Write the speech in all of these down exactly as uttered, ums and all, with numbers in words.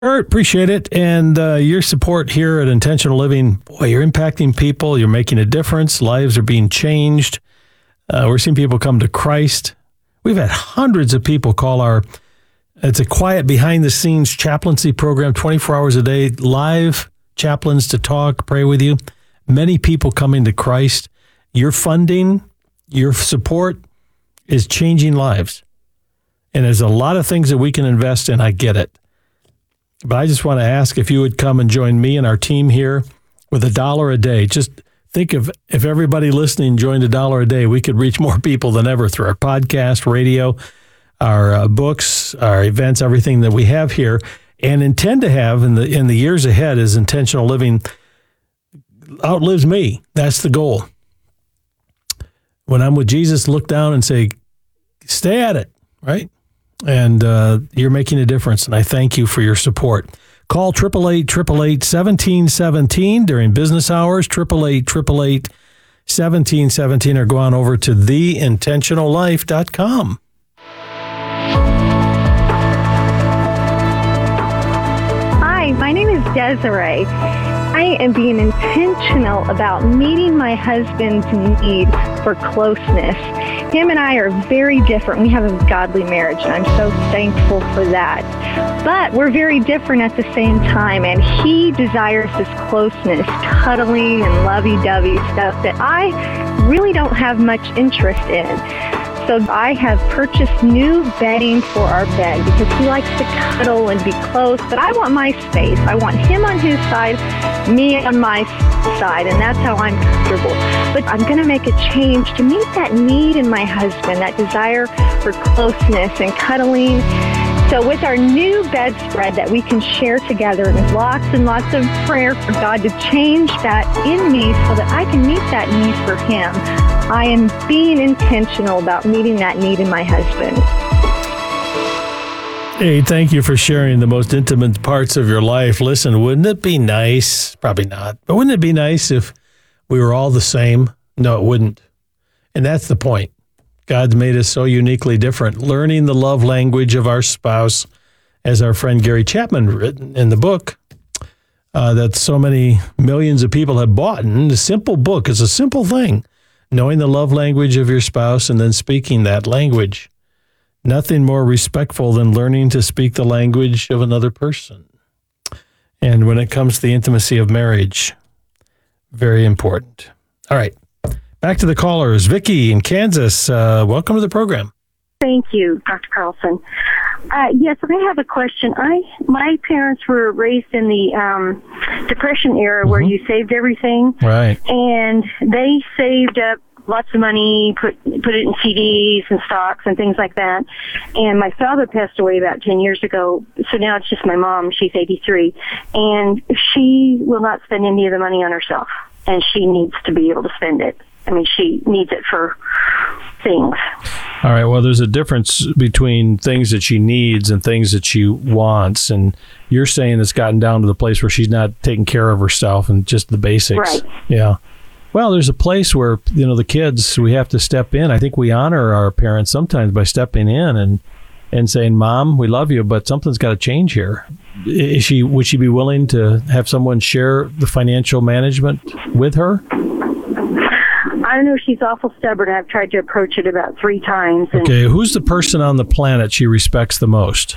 Kurt, appreciate it. And uh, your support here at Intentional Living, boy, you're impacting people. You're making a difference. Lives are being changed. Uh, we're seeing people come to Christ. We've had hundreds of people call our, it's a quiet behind-the-scenes chaplaincy program, twenty-four hours a day, live chaplains to talk, pray with you. Many people coming to Christ. Your funding, your support is changing lives. And there's a lot of things that we can invest in. I get it. But I just want to ask if you would come and join me and our team here with a dollar a day. Just think of if everybody listening joined a dollar a day, we could reach more people than ever through our podcast, radio, our uh, books, our events, everything that we have here, and intend to have in the in the years ahead as Intentional Living outlives me. That's the goal. When I'm with Jesus, look down and say, stay at it, right? And uh, you're making a difference, and I thank you for your support. Call eight eight eight, eight eight eight, one seven one seven during business hours, eight eight eight, eight eight eight, one seven one seven, or go on over to the intentional life dot com. Hi, my name is Desiree. I am being intentional about meeting my husband's need for closeness. Him and I are very different. We have a godly marriage, and I'm so thankful for that. But we're very different at the same time, and he desires this closeness, cuddling and lovey-dovey stuff that I really don't have much interest in. So I have purchased new bedding for our bed because he likes to cuddle and be close, but I want my space. I want him on his side, me on my side, and that's how I'm comfortable. But I'm going to make a change to meet that need in my husband, that desire for closeness and cuddling. So with our new bedspread that we can share together, and lots and lots of prayer for God to change that in me so that I can meet that need for him, I am being intentional about meeting that need in my husband. Hey, thank you for sharing the most intimate parts of your life. Listen, wouldn't it be nice? Probably not. But wouldn't it be nice if we were all the same? No, it wouldn't. And that's the point. God's made us so uniquely different. Learning the love language of our spouse, as our friend Gary Chapman written in the book uh, that so many millions of people have bought. And the simple book is a simple thing. Knowing the love language of your spouse and then speaking that language. Nothing more respectful than learning to speak the language of another person. And when it comes to the intimacy of marriage, very important. All right. Back to the callers. Vicki in Kansas, uh, welcome to the program. Thank you, Doctor Carlson. Uh, yes, I have a question. I my parents were raised in the um, Depression era, mm-hmm. where you saved everything, right? And they saved up lots of money, put put it in C Ds and stocks and things like that. And my father passed away about ten years ago, so now it's just my mom. She's eighty-three, and she will not spend any of the money on herself, and she needs to be able to spend it. I mean, she needs it for things. All right. Well, there's a difference between things that she needs and things that she wants. And you're saying it's gotten down to the place where she's not taking care of herself and just the basics. Right. Yeah. Well, there's a place where, you know, the kids, we have to step in. I think we honor our parents sometimes by stepping in and, and saying, Mom, we love you, but something's got to change here. Is she, would she be willing to have someone share the financial management with her? I don't know. She's awful stubborn. I've tried to approach it about three times. And okay. Who's the person on the planet she respects the most?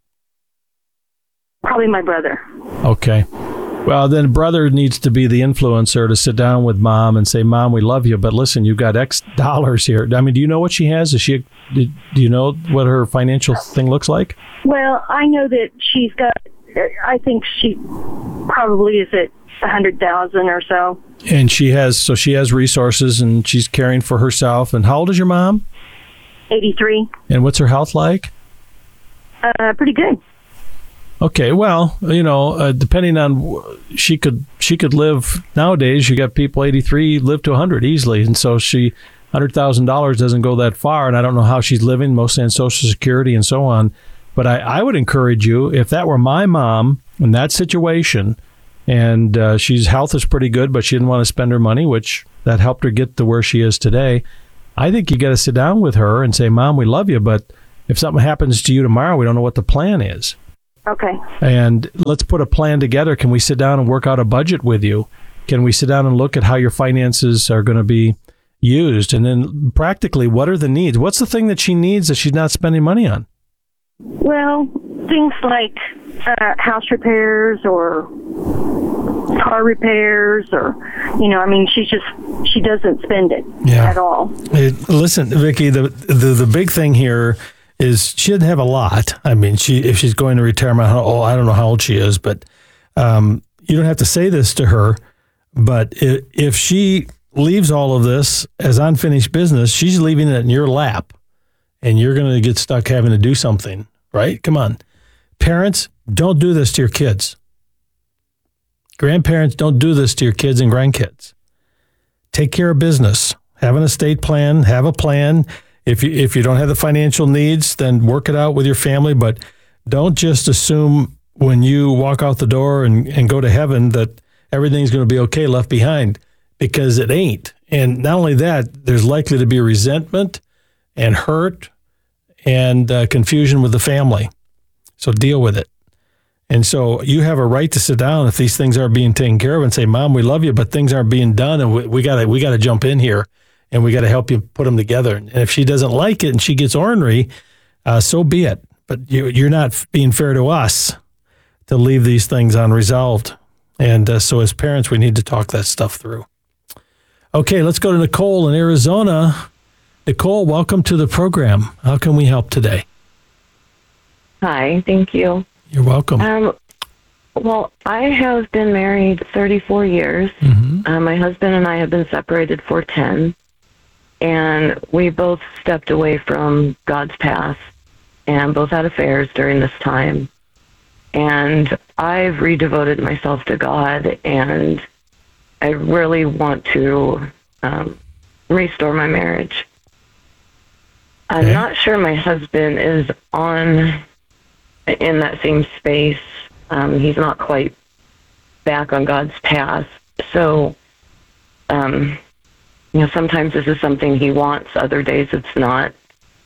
Probably my brother. Okay. Well, then brother needs to be the influencer to sit down with Mom and say, Mom, we love you, but listen, you've got X dollars here. I mean, do you know what she has? Is she? Do you know what her financial thing looks like? Well, I know that she's got, I think she probably is at a hundred thousand or so. And she has, so she has resources and she's caring for herself. And how old is your mom? eighty-three. And what's her health like? Uh, pretty good. Okay, well, you know, uh, depending on, she could she could live, nowadays, you got people eighty-three live to one hundred easily. And so she, one hundred thousand dollars doesn't go that far. And I don't know how she's living, mostly on Social Security and so on. But I, I would encourage you, if that were my mom in that situation, and uh, she's health is pretty good, but she didn't want to spend her money, which that helped her get to where she is today. I think you got to sit down with her and say, Mom, we love you, but if something happens to you tomorrow, we don't know what the plan is. Okay. And let's put a plan together. Can we sit down and work out a budget with you? Can we sit down and look at how your finances are going to be used? And then practically, what are the needs? What's the thing that she needs that she's not spending money on? Well, things like uh, house repairs or car repairs, or, you know, I mean, she just, she doesn't spend it yeah. at all. It, listen, Vicki, the, the the big thing here is she doesn't have a lot. I mean, she if she's going to retirement, oh, I don't know how old she is, but um, you don't have to say this to her. But if, if she leaves all of this as unfinished business, she's leaving it in your lap, and you're going to get stuck having to do something, right? Come on. Parents, don't do this to your kids. Grandparents, don't do this to your kids and grandkids. Take care of business. Have an estate plan. Have a plan. If you if you don't have the financial needs, then work it out with your family. But don't just assume when you walk out the door and, and go to heaven that everything's going to be okay left behind, because it ain't. And not only that, there's likely to be resentment and hurt and uh, confusion with the family. So deal with it. And so you have a right to sit down if these things aren't being taken care of and say, Mom, we love you, but things aren't being done, and we, we got we got to jump in here, and we got to help you put them together. And if she doesn't like it and she gets ornery, uh, so be it. But you, you're not being fair to us to leave these things unresolved. And uh, so as parents, we need to talk that stuff through. Okay, let's go to Nicole in Arizona. Nicole, welcome to the program. How can we help today? Hi, thank you. You're welcome. Um, well, I have been married thirty-four years. Mm-hmm. Uh, my husband and I have been separated for ten. And we both stepped away from God's path and both had affairs during this time. And I've redevoted myself to God, and I really want to um, restore my marriage. I'm okay. not sure my husband is on in that same space. Um, he's not quite back on God's path. So, um, you know, sometimes this is something he wants, other days it's not.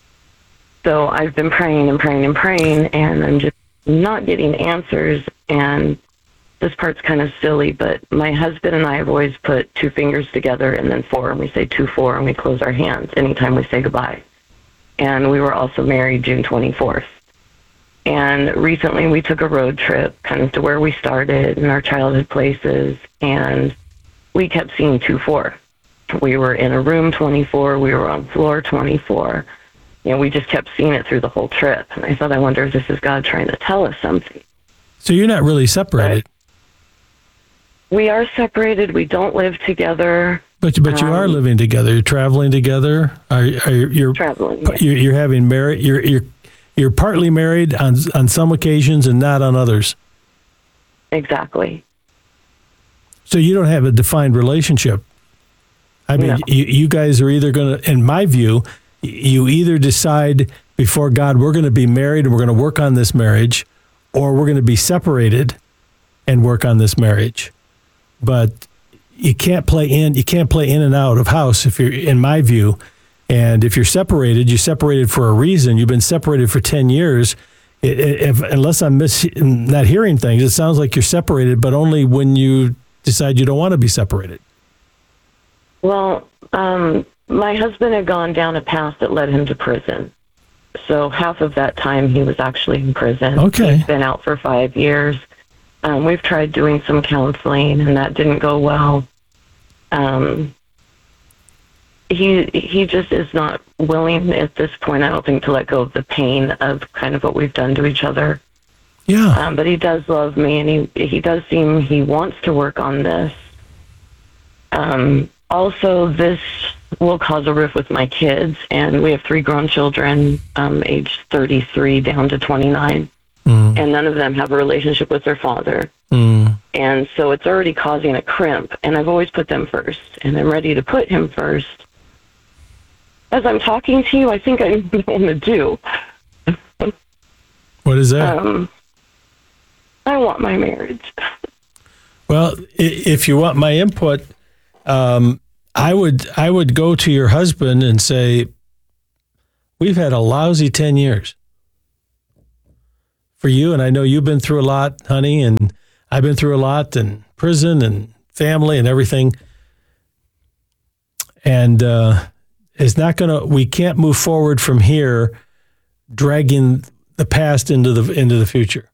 So I've been praying and praying and praying, and I'm just not getting answers. And this part's kind of silly, but my husband and I have always put two fingers together and then four, and we say two, four, and we close our hands anytime we say goodbye. And we were also married June twenty-fourth. And recently we took a road trip kind of to where we started in our childhood places, and we kept seeing two four. We were in a room twenty-four, we were on floor twenty-four. You know, we just kept seeing it through the whole trip. And I thought, I wonder if this is God trying to tell us something. So you're not really separated. But we are separated. We don't live together. But but you um, are living together. You're traveling together. Are, are you're traveling? You're, Yeah. you're having married. You're you're you're partly married on on some occasions and not on others. Exactly. So you don't have a defined relationship. I mean, No. you, you guys are either going to, in my view, you either decide before God, we're going to be married and we're going to work on this marriage, or we're going to be separated and work on this marriage. But you can't play in, you can't play in and out of house if you're, in my view. And if you're separated, you're separated for a reason. You've been separated for ten years. It, if, unless I'm miss, not hearing things, it sounds like you're separated, but only when you decide you don't want to be separated. Well, um, my husband had gone down a path that led him to prison. So half of that time he was actually in prison. Okay. He's been out for five years. Um, we've tried doing some counseling, and that didn't go well. Um, he he just is not willing at this point, I don't think, to let go of the pain of kind of what we've done to each other. Yeah. Um, but he does love me, and he, he does seem he wants to work on this. Um, also, this will cause a rift with my kids, and we have three grown children, um, aged thirty-three down to twenty-nine, mm. and none of them have a relationship with their father. Mm. And so it's already causing a crimp, and I've always put them first, and I'm ready to put him first. As I'm talking to you, I think I know what I'm going to do. What is that? Um, I want my marriage. Well, if you want my input, um, I would I would go to your husband and say, we've had a lousy ten years. for you. And I know you've been through a lot, honey, and I've been through a lot, and prison and family and everything. And uh, it's not going to, we can't move forward from here dragging the past into the into the future.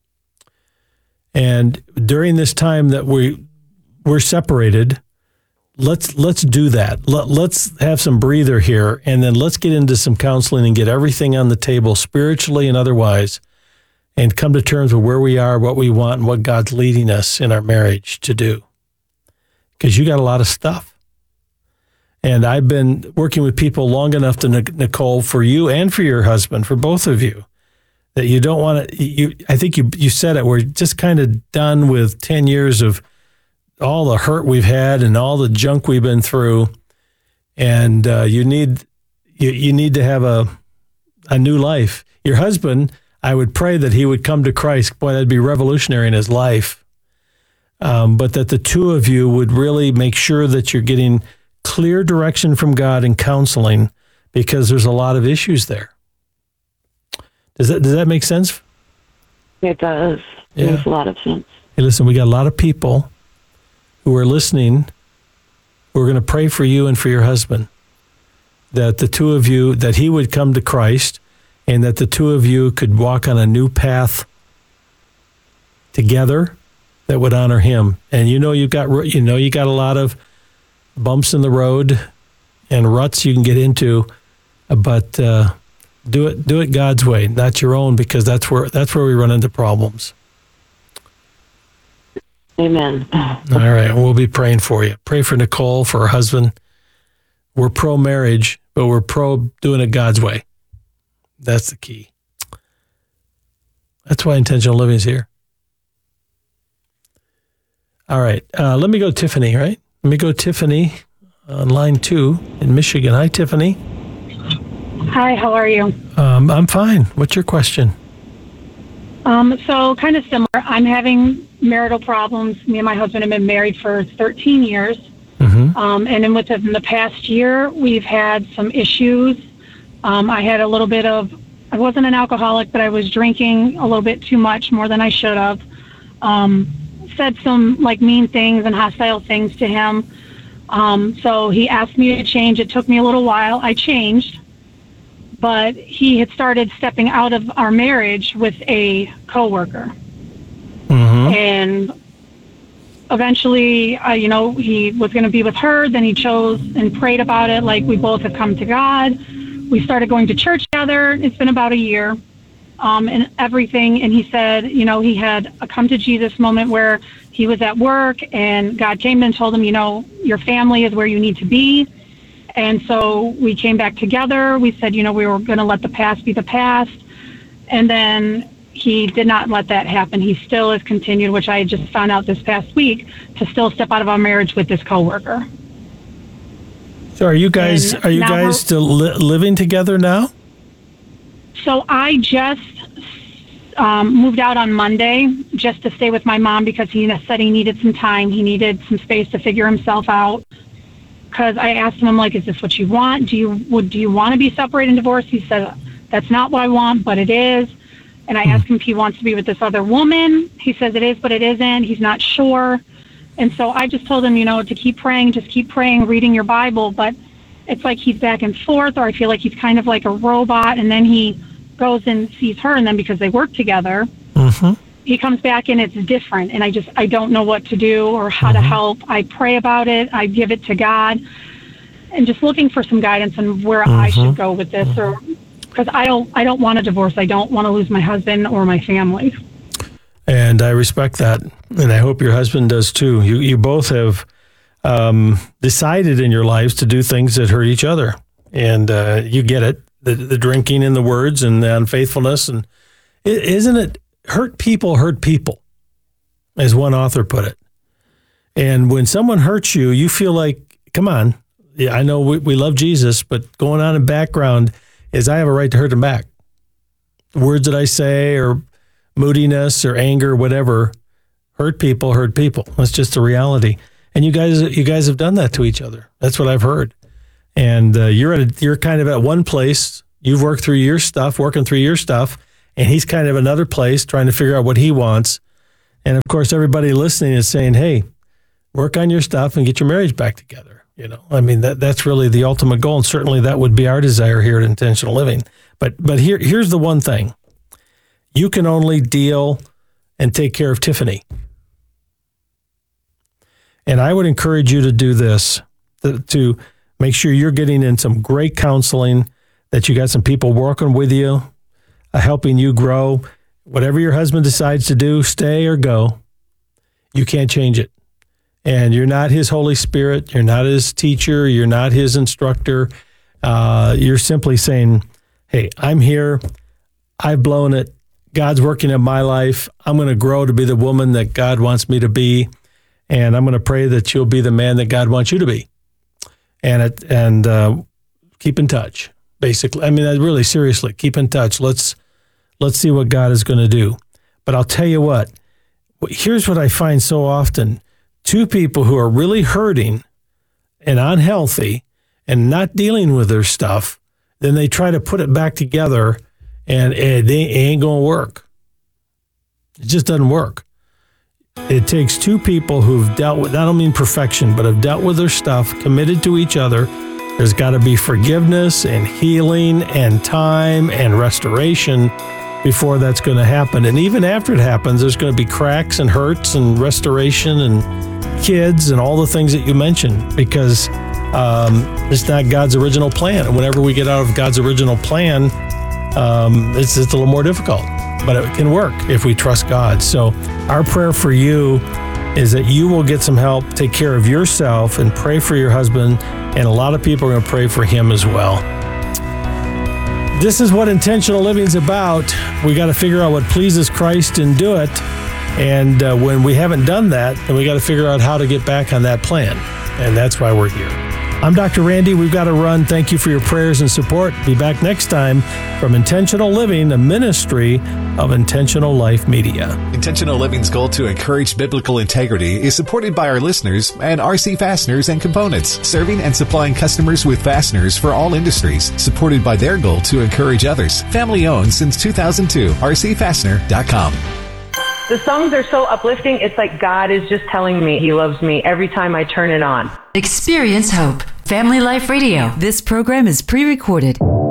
And during this time that we we're separated, let's let's do that. Let, let's have some breather here, and then let's get into some counseling and get everything on the table, spiritually and otherwise, and come to terms with where we are, what we want, and what God's leading us in our marriage to do. Because you got a lot of stuff. And I've been working with people long enough to, Nicole, for you and for your husband, for both of you, that you don't want to, you, I think you you said it, we're just kind of done with ten years of all the hurt we've had and all the junk we've been through. And uh, you need you, you need to have a a new life. Your husband, I would pray that he would come to Christ. Boy, that'd be revolutionary in his life. Um, but that the two of you would really make sure that you're getting clear direction from God and counseling, because there's a lot of issues there. Does that does that make sense? It does. It Yeah. makes a lot of sense. Hey, listen, we got a lot of people who are listening who are going to pray for you and for your husband, that the two of you, that he would come to Christ, and that the two of you could walk on a new path together that would honor him. And you know you got you know you got a lot of bumps in the road and ruts you can get into, but uh, do it do it God's way, not your own, because that's where that's where we run into problems. Amen. All right, we'll be praying for you. Pray for Nicole, for her husband. We're pro-marriage, but we're pro doing it God's way. That's the key. That's why Intentional Living is here. All right, uh, let me go Tiffany, right? Let me go Tiffany on line two in Michigan. Hi, Tiffany. Hi, how are you? Um, I'm fine. What's your question? Um, so kind of similar. I'm having marital problems. Me and my husband have been married for thirteen years. Mm-hmm. Um, and then within the past year, we've had some issues. Um, I had a little bit of, I wasn't an alcoholic, but I was drinking a little bit too much, more than I should have. Um, said some like mean things and hostile things to him. Um, so he asked me to change. It took me a little while. I changed. But he had started stepping out of our marriage with a coworker. Mm-hmm. And eventually, uh, you know, he was going to be with her. Then he chose and prayed about it. Like, we both have come to God. We started going to church together. It's been about a year um, and everything. And he said, you know, he had a come to Jesus moment where he was at work and God came and told him, you know, your family is where you need to be. And so we came back together. We said, you know, we were going to let the past be the past. And then he did not let that happen. He still has continued, which I just found out this past week, to still step out of our marriage with this coworker. So are you guys And are you now guys we're- still li- living together now? So I just um, moved out on Monday just to stay with my mom because he said he needed some time. He needed some space to figure himself out. Because I asked him, I'm like, is this what you want? Do you would do you want to be separated and divorced? He said, that's not what I want, but it is. And I asked him if he wants to be with this other woman. He says it is, but it isn't. He's not sure. And so I just told him, you know, to keep praying, just keep praying, reading your Bible. But it's like he's back and forth, or I feel like he's kind of like a robot. And then he goes and sees her, and then because they work together, Mm-hmm. he comes back and it's different. And I just, I don't know what to do or how Mm-hmm. to help. I pray about it. I give it to God, and just looking for some guidance on where I Mm-hmm. should go with this, or because I don't, I don't want a divorce. I don't want to lose my husband or my family. And I respect that, and I hope your husband does too. You you both have um, decided in your lives to do things that hurt each other, and uh, you get it. The the drinking and the words and the unfaithfulness, and it, isn't it hurt people hurt people, as one author put it. And when someone hurts you, you feel like, come on, yeah, I know we, we love Jesus, but going on in background is I have a right to hurt them back. Words that I say or moodiness or anger, whatever, hurt people, hurt people. That's just the reality. And you guys, you guys have done that to each other. That's what I've heard. And uh, you're at a, you're kind of at one place. You've worked through your stuff, working through your stuff, and he's kind of another place trying to figure out what he wants. And of course, everybody listening is saying, hey, work on your stuff and get your marriage back together. You know, I mean, that that's really the ultimate goal. And certainly that would be our desire here at Intentional Living. But but here here's the one thing. You can only deal and take care of Tiffany. And I would encourage you to do this, to, to make sure you're getting in some great counseling, that you got some people working with you, uh, helping you grow. Whatever your husband decides to do, stay or go, you can't change it. And you're not his Holy Spirit. You're not his teacher. You're not his instructor. Uh, you're simply saying, hey, I'm here. I've blown it. God's working in my life. I'm going to grow to be the woman that God wants me to be. And I'm going to pray that you'll be the man that God wants you to be. And it, and uh, keep in touch, basically. I mean, really, seriously, keep in touch. Let's let's see what God is going to do. But I'll tell you what, here's what I find so often. Two people who are really hurting and unhealthy and not dealing with their stuff, then they try to put it back together, and it ain't going to work. It just doesn't work. It takes two people who've dealt with, I don't mean perfection, but have dealt with their stuff, committed to each other. There's got to be forgiveness and healing and time and restoration before that's going to happen. And even after it happens, there's going to be cracks and hurts and restoration and kids and all the things that you mentioned, because um, it's not God's original plan. And whenever we get out of God's original plan, um, it's, it's a little more difficult. But it can work if we trust God. So our prayer for you is that you will get some help, take care of yourself, and pray for your husband. And a lot of people are going to pray for him as well. This is what intentional living is about. We got to figure out what pleases Christ and do it. And uh, when we haven't done that, then we got to figure out how to get back on that plan. And that's why we're here. I'm Doctor Randy. We've got to run. Thank you for your prayers and support. Be back next time from Intentional Living, a ministry of Intentional Life Media. Intentional Living's goal to encourage biblical integrity is supported by our listeners and R C Fasteners and Components, serving and supplying customers with fasteners for all industries, supported by their goal to encourage others. Family owned since two thousand two. R C Fastener dot com. The songs are so uplifting. It's like God is just telling me He loves me every time I turn it on. Experience hope. Family Life Radio. This program is pre-recorded.